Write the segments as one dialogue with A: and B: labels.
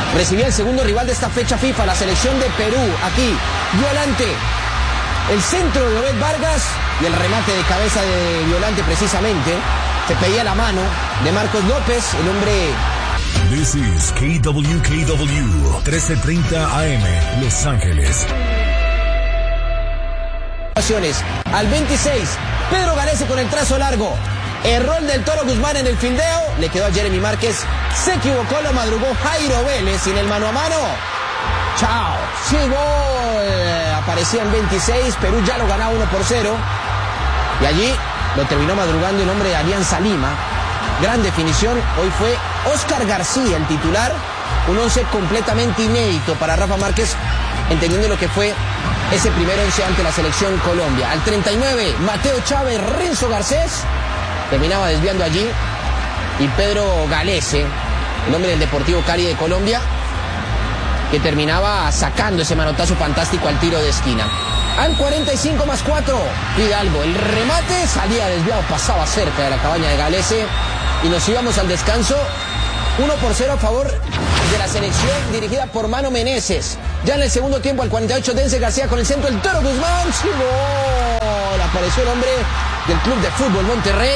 A: recibía el segundo rival de esta fecha FIFA, la selección de Perú. Aquí, Violante, el centro de Obed Vargas y el remate de cabeza de Violante precisamente. Se pedía la mano de Marcos López, el hombre.
B: This is KWKW 1330 AM, Los Ángeles.
A: Al 26, Pedro Galese con el trazo largo. Error del Toro Guzmán en el fildeo. Le quedó a Jeremy Márquez. Se equivocó, lo madrugó Jairo Vélez sin el mano a mano. Chao. Sí, gol. Aparecía en 26. Perú ya lo ganaba 1-0. Y allí lo terminó madrugando el hombre de Alianza Lima. Gran definición. Hoy fue Oscar García el titular. Un 11 completamente inédito para Rafa Márquez, entendiendo lo que fue ese primer 11 ante la selección Colombia. Al 39, Mateo Chávez, Renzo Garcés. Terminaba desviando allí. Y Pedro Galese, el hombre del Deportivo Cali de Colombia, que terminaba sacando ese manotazo fantástico al tiro de esquina. Al 45 más 4, Hidalgo. El remate salía desviado, pasaba cerca de la cabaña de Galese. Y nos íbamos al descanso. 1-0 a favor de la selección dirigida por Mano Meneses. Ya en el segundo tiempo, al 48, Denzel García con el centro, el Toro Guzmán. ¡Sí, gol! Apareció el hombre del Club de Fútbol Monterrey,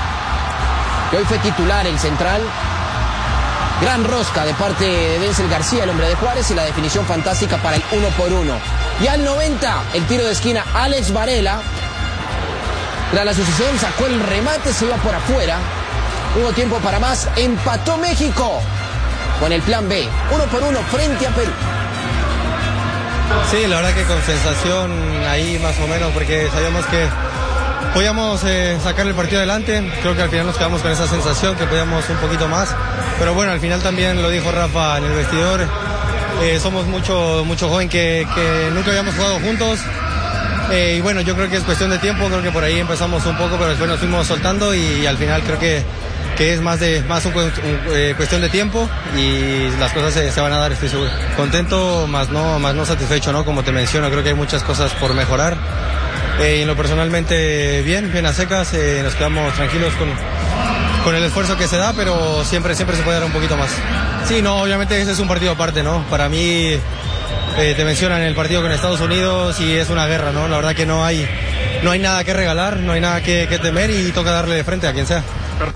A: que hoy fue titular, el central. Gran rosca de parte de Denzel García, el hombre de Juárez, y la definición fantástica para el 1-1. Y al 90, el tiro de esquina, Alex Varela. Tras la sucesión, sacó el remate, se iba por afuera. Hubo tiempo para más, empató México con el plan B, 1-1 frente a Perú.
C: Sí, la verdad que con sensación ahí más o menos, porque sabíamos que podíamos sacar el partido adelante. Creo que al final nos quedamos con esa sensación que podíamos un poquito más, pero bueno, al final también lo dijo Rafa en el vestidor, somos mucho joven que nunca habíamos jugado juntos. Y bueno, yo creo que es cuestión de tiempo, creo que por ahí empezamos un poco, pero después nos fuimos soltando y al final creo que es más cuestión de tiempo y las cosas se van a dar, estoy seguro. Contento, más no satisfecho, ¿no? Como te menciono, creo que hay muchas cosas por mejorar. En lo personalmente bien a secas, nos quedamos tranquilos con el esfuerzo que se da, pero siempre se puede dar un poquito más. Sí, no, obviamente ese es un partido aparte, ¿no? Para mí, te mencionan el partido con Estados Unidos y es una guerra, ¿no? La verdad que no hay nada que regalar, no hay nada que temer y toca darle de frente a quien sea.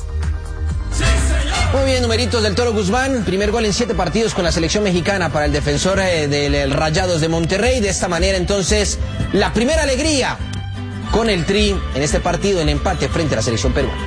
A: Muy bien, numeritos del Toro Guzmán. Primer gol en 7 partidos con la selección mexicana para el defensor del Rayados de Monterrey. De esta manera, entonces, la primera alegría con el Tri en este partido, en empate frente a la selección peruana.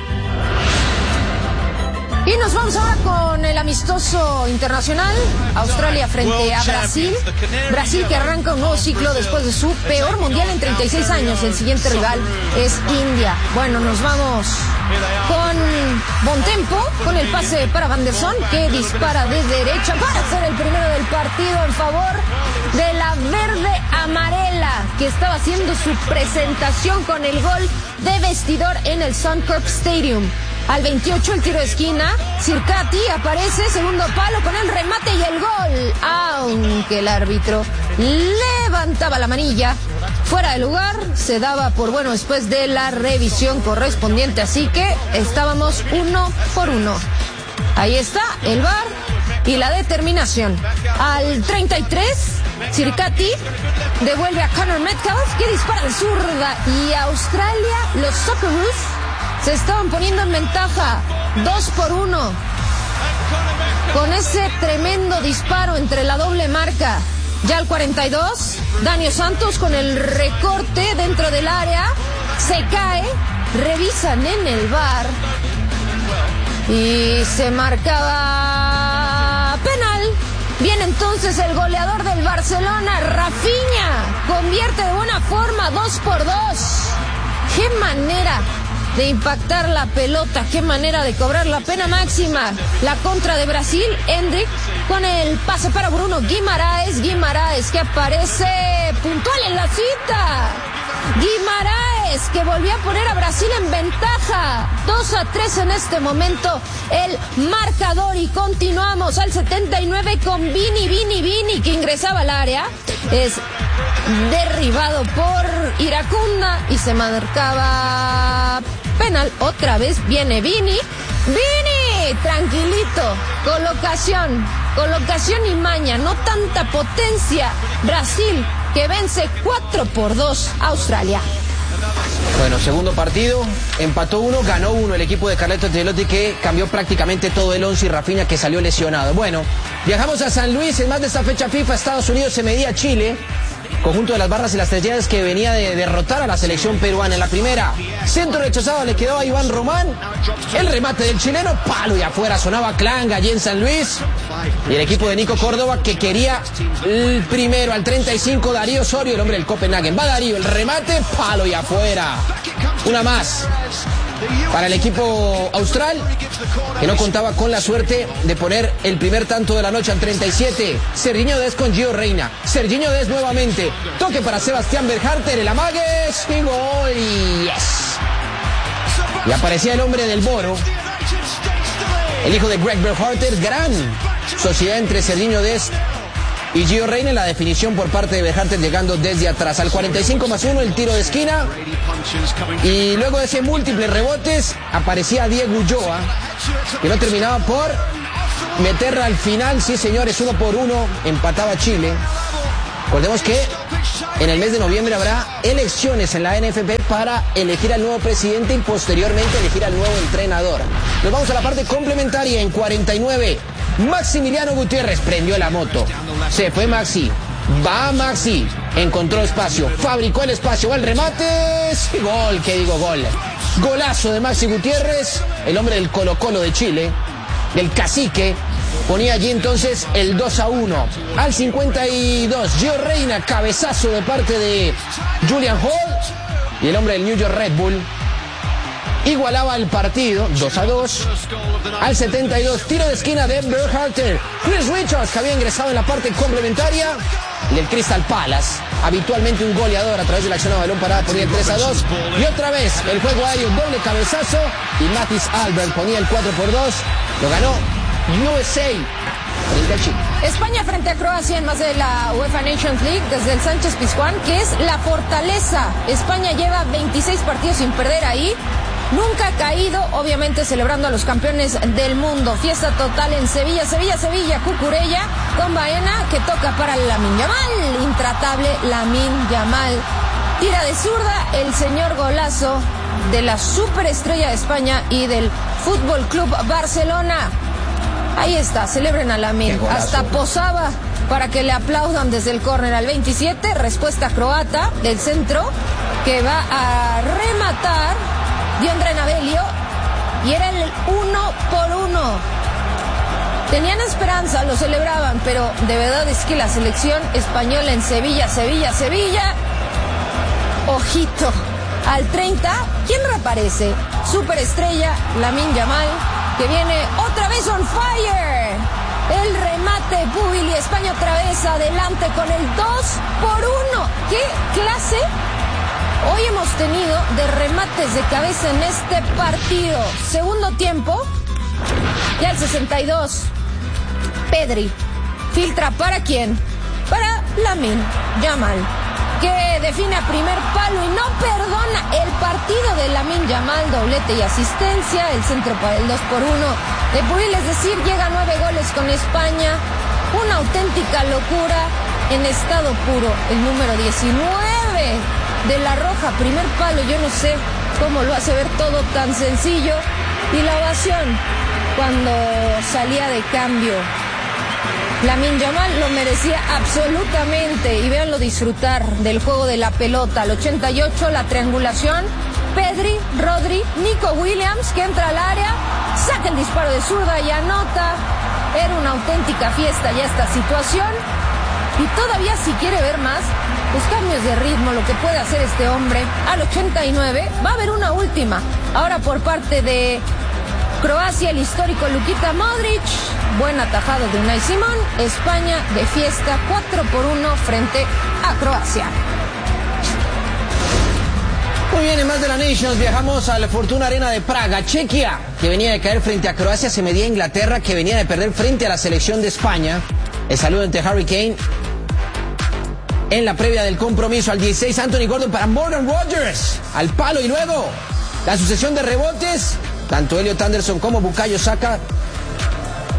D: Y nos vamos ahora con el amistoso internacional, Australia frente a Brasil. Brasil que arranca un nuevo ciclo después de su peor mundial en 36 años. El siguiente rival es India. Bueno, nos vamos con Bontempo, con el pase para Van der Son, que dispara de derecha para ser el primero del partido en favor de la verde amarela, que estaba haciendo su presentación con el gol de vestidor en el Suncorp Stadium. Al 28, el tiro de esquina, Circati aparece, segundo palo con el remate y el gol. Aunque el árbitro levantaba la manilla, fuera de lugar, se daba por bueno después de la revisión correspondiente. Así que estábamos 1-1. Ahí está el VAR y la determinación. Al 33, Circati devuelve a Connor Metcalf, que dispara de zurda. Y Australia, los Socceroos, se estaban poniendo en ventaja 2-1 con ese tremendo disparo entre la doble marca. Ya al 42, Daniel Santos con el recorte dentro del área, se cae, revisan en el VAR y se marcaba penal. Viene entonces el goleador del Barcelona, Rafinha, convierte de buena forma, 2-2. ¡Qué manera de impactar la pelota! ¡Qué manera de cobrar la pena máxima! La contra de Brasil, Endrick con el pase para Bruno Guimaraes. Guimaraes que aparece puntual en la cita. Guimaraes que volvió a poner a Brasil en ventaja. 2-3 en este momento el marcador. Y continuamos al 79 con Vini, que ingresaba al área. Es derribado por Iracunda y se marcaba penal. Otra vez viene Vini tranquilito. Colocación y maña, no tanta potencia. Brasil, que vence 4-2 a Australia.
A: Bueno, segundo partido, empató 1, ganó 1 el equipo de Carleto Ancelotti, que cambió prácticamente todo el 11 y Rafinha, que salió lesionado. Bueno, viajamos a San Luis. En más de esta fecha FIFA, Estados Unidos se medía a Chile. Conjunto de las barras y las estrellas que venía de derrotar a la selección peruana. En la primera, centro rechazado, le quedó a Iván Román. El remate del chileno, palo y afuera. Sonaba Clanga allí en San Luis. Y el equipo de Nico Córdoba, que quería el primero al 35, Darío Osorio, el hombre del Copenhagen. Va Darío, el remate, palo y afuera. Una más para el equipo austral, que no contaba con la suerte de poner el primer tanto de la noche al 37. Serginho Dest con Gio Reyna. Serginho Dest nuevamente. Toque para Sebastián Berharter, el amague y gol. Yes. Y aparecía el hombre del Boro, el hijo de Greg Berhalter. Gran sociedad entre Serginho Dest y Gio Reyna en la definición por parte de Berhalter, llegando desde atrás. Al 45+1 el tiro de esquina. Y luego de ese múltiple rebotes aparecía Diego Ulloa, que no terminaba por meterla al final. Sí, señores, 1-1, empataba Chile. Recordemos que en el mes de noviembre habrá elecciones en la NFP para elegir al nuevo presidente y posteriormente elegir al nuevo entrenador. Nos vamos a la parte complementaria. En 49, Maximiliano Gutiérrez prendió la moto. Se fue Maxi. Va Maxi. Encontró espacio. Fabricó el espacio. Va el remate. Sí, gol. ¿Qué digo? Gol. Golazo de Maxi Gutiérrez, el hombre del Colo-Colo de Chile, del Cacique. Ponía allí entonces el 2-1. Al 52, Gio Reyna, cabezazo de parte de Julian Hall. Y el hombre del New York Red Bull igualaba el partido, 2-2. Al 72, tiro de esquina de Berhalter. Chris Richards, que había ingresado en la parte complementaria del Crystal Palace. Habitualmente un goleador a través de la acción a balón parada, ponía el 3-2. Y otra vez el juego aéreo, doble cabezazo. Y Mathis Albert ponía el 4-2. Lo ganó USA frente a Chile.
D: España frente a Croacia en más de la UEFA Nations League desde el Sánchez Pizjuán, que es la fortaleza. España lleva 26 partidos sin perder ahí. Nunca ha caído, obviamente celebrando a los campeones del mundo. Fiesta total en Sevilla, Cucurella con Baena, que toca para Lamine Yamal. Intratable Lamine Yamal. Tira de zurda el señor golazo de la superestrella de España y del Fútbol Club Barcelona. Ahí está, celebren a Lamine. Hasta posaba para que le aplaudan desde el córner. Al 27, respuesta croata del centro, que va a rematar Diondre Navelio, y era el 1-1. Tenían esperanza, lo celebraban, pero de verdad es que la selección española en Sevilla. Ojito, al 30, ¿quién reaparece? Superestrella Lamine Yamal, que viene otra vez on fire. El remate, Bubil, y España otra vez adelante con el 2-1. ¿Qué clase hoy hemos tenido de remates de cabeza en este partido? Segundo tiempo, ya el 62, Pedri filtra ¿para quién? Para Lamine Yamal, que define a primer palo y no perdona el partido de Lamine Yamal. Doblete y asistencia, el centro para el 2-1 de Bubil, es decir, llega a 9 goles con España. Una auténtica locura en estado puro. El número 19 de La Roja, primer palo, yo no sé cómo lo hace ver todo tan sencillo. Y la ovación cuando salía de cambio. Lamine Yamal lo merecía absolutamente, y véanlo disfrutar del juego de la pelota. Al 88, la triangulación, Pedri, Rodri, Nico Williams, que entra al área, saca el disparo de zurda y anota. Era una auténtica fiesta ya esta situación. Y todavía, si quiere ver más, los cambios de ritmo, lo que puede hacer este hombre. Al 89, va a haber una última. Ahora por parte de Croacia, el histórico Lukita Modric. Buen atajado de Unai Simón. España de fiesta, 4-1 frente a Croacia.
A: Muy bien, en más de la Nations viajamos a la Fortuna Arena de Praga. Chequia, que venía de caer frente a Croacia, se medía a Inglaterra, que venía de perder frente a la selección de España. El saludo entre Harry Kane en la previa del compromiso. Al 16, Anthony Gordon para Morgan Rogers, al palo, y luego la sucesión de rebotes. Tanto Elliot Anderson como Bukayo Saka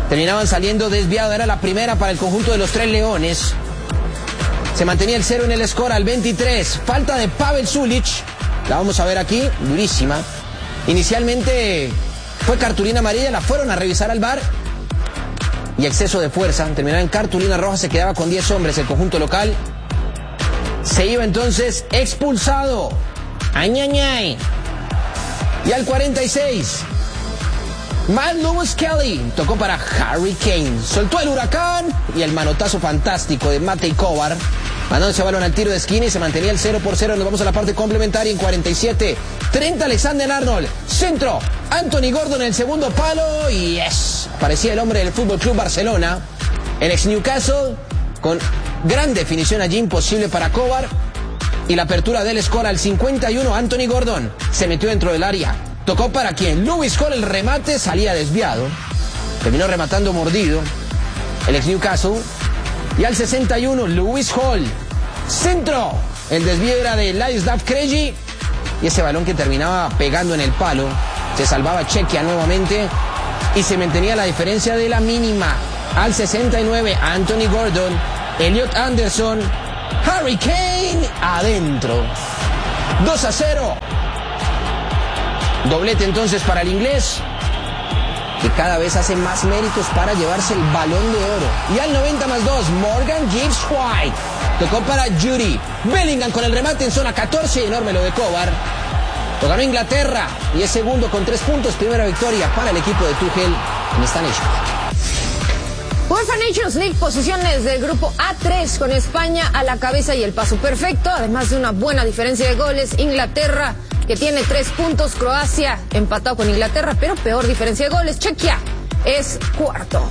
A: terminaban saliendo desviados. Era la primera para el conjunto de los Tres Leones. Se mantenía el 0 en el score al 23. Falta de Pavel Sulic. La vamos a ver aquí, durísima. Inicialmente fue cartulina amarilla, la fueron a revisar al VAR. Y exceso de fuerza, terminaba en cartulina roja, se quedaba con 10 hombres el conjunto local. Se iba entonces expulsado. Añañay. Y al 46, Matt Lewis Kelly tocó para Harry Kane. Soltó el huracán y el manotazo fantástico de Matej Kovar, mandándose balón al tiro de esquina y se mantenía el 0-0. Nos vamos a la parte complementaria en 47-30. Alexander-Arnold, centro. Anthony Gordon en el segundo palo y parecía el hombre del Fútbol Club Barcelona. El ex Newcastle con gran definición allí, imposible para Kovar. Y la apertura del score al 51. Anthony Gordon se metió dentro del área. Tocó para quien. Lewis Hall, el remate salía desviado. Terminó rematando mordido el ex Newcastle. Y al 61, Lewis Hall, centro. El desvío era de Ladislav Krejci. Y ese balón que terminaba pegando en el palo. Se salvaba Czechia nuevamente. Y se mantenía la diferencia de la mínima. Al 69, Anthony Gordon, Elliot Anderson, Harry Kane, adentro. 2-0. Doblete entonces para el inglés, que cada vez hace más méritos para llevarse el Balón de Oro. Y al 90+2, Morgan Gibbs White tocó para Judy Bellingham con el remate en zona 14. Enorme lo de Kovar. Lo ganó Inglaterra y es segundo con 3 puntos. Primera victoria para el equipo de Tuchel en esta Nations League.
D: UEFA Nations League, posiciones del grupo A3 con España a la cabeza y el paso perfecto, además de una buena diferencia de goles. Inglaterra, que tiene 3 puntos, Croacia empatado con Inglaterra, pero peor diferencia de goles. Chequia es cuarto.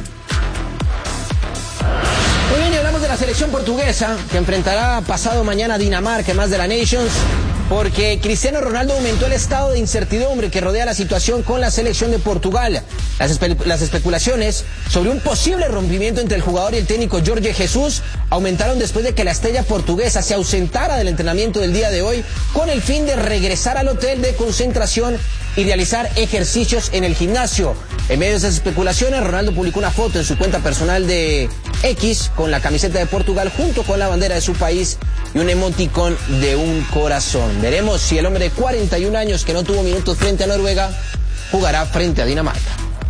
A: Muy bien, y hablamos de la selección portuguesa, que enfrentará pasado mañana a Dinamarca, más de la Nations, porque Cristiano Ronaldo aumentó el estado de incertidumbre que rodea la situación con la selección de Portugal. Las especulaciones sobre un posible rompimiento entre el jugador y el técnico Jorge Jesús aumentaron después de que la estrella portuguesa se ausentara del entrenamiento del día de hoy con el fin de regresar al hotel de concentración y realizar ejercicios en el gimnasio. En medio de esas especulaciones, Ronaldo publicó una foto en su cuenta personal de X con la camiseta de Portugal junto con la bandera de su país y un emoticón de un corazón. Veremos si el hombre de 41 años que no tuvo minutos frente a Noruega jugará frente a Dinamarca.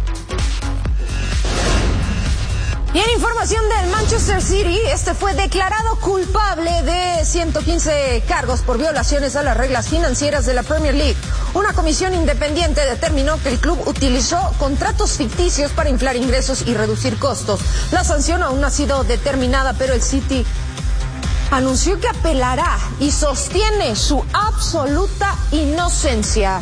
D: Y en información del Manchester City, este fue declarado culpable de 115 cargos por violaciones a las reglas financieras de la Premier League. Una comisión independiente determinó que el club utilizó contratos ficticios para inflar ingresos y reducir costos. La sanción aún no ha sido determinada, pero el City anunció que apelará y sostiene su absoluta inocencia.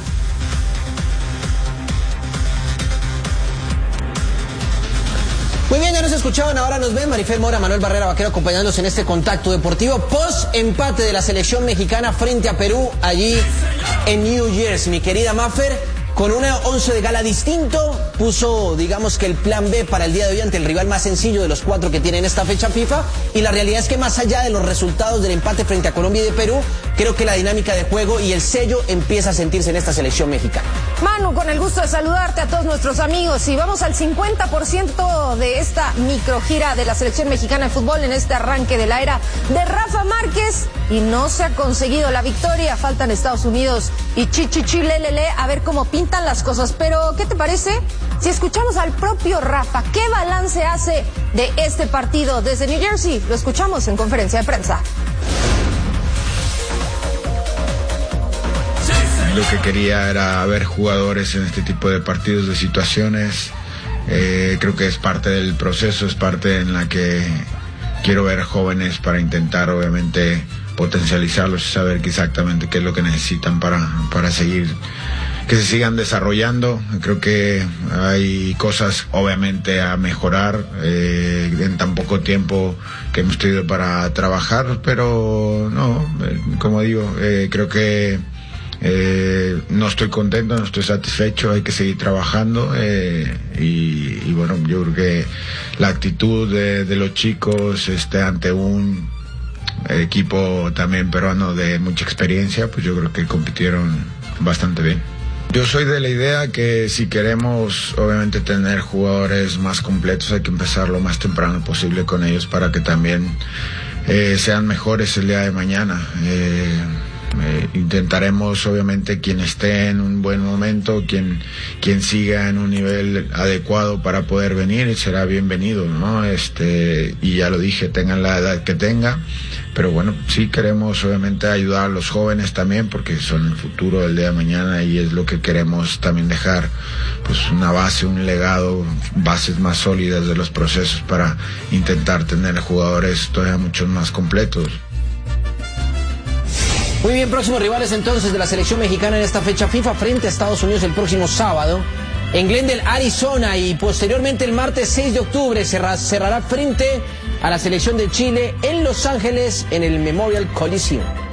A: Muy bien, ya nos escuchaban, ahora nos ven. Marifel Mora, Manuel Barrera Vaquero acompañándonos en este contacto deportivo post-empate de la selección mexicana frente a Perú allí en New Jersey. Mi querida Maffer, con una 11 de gala distinto, puso, digamos que el plan B para el día de hoy ante el rival más sencillo de los 4 que tiene en esta fecha FIFA. Y la realidad es que más allá de los resultados del empate frente a Colombia y de Perú, creo que la dinámica de juego y el sello empieza a sentirse en esta selección mexicana.
D: Manu, con el gusto de saludarte a todos nuestros amigos y vamos al 50% de esta microgira de la selección mexicana de fútbol en este arranque de la era de Rafa Márquez y no se ha conseguido la victoria. Faltan Estados Unidos y Lelele a ver cómo pintan las cosas. Pero, ¿qué te parece si escuchamos al propio Rafa? ¿Qué balance hace de este partido desde New Jersey? Lo escuchamos en conferencia de prensa.
E: Lo que quería era ver jugadores en este tipo de partidos, de situaciones. Creo que es parte del proceso, es parte en la que quiero ver jóvenes para intentar obviamente potencializarlos y saber exactamente qué es lo que necesitan para seguir, que se sigan desarrollando. Creo que hay cosas obviamente a mejorar en tan poco tiempo que hemos tenido para trabajar, pero no, como digo, creo que no estoy contento, no estoy satisfecho, hay que seguir trabajando y bueno, yo creo que la actitud de los chicos ante un equipo también peruano de mucha experiencia, pues yo creo que compitieron bastante bien. Yo soy de la idea que si queremos obviamente tener jugadores más completos hay que empezar lo más temprano posible con ellos para que también sean mejores el día de mañana. Intentaremos obviamente quien esté en un buen momento, quien siga en un nivel adecuado para poder venir, será bienvenido, ¿no? Y ya lo dije, tengan la edad que tenga, pero bueno, sí queremos obviamente ayudar a los jóvenes también porque son el futuro del día de mañana y es lo que queremos también dejar, pues una base, un legado, bases más sólidas de los procesos para intentar tener jugadores todavía muchos más completos.
A: Muy bien, próximos rivales entonces de la selección mexicana en esta fecha FIFA frente a Estados Unidos el próximo sábado en Glendale, Arizona, y posteriormente el martes 6 de octubre cerrará frente a la selección de Chile en Los Ángeles en el Memorial Coliseum.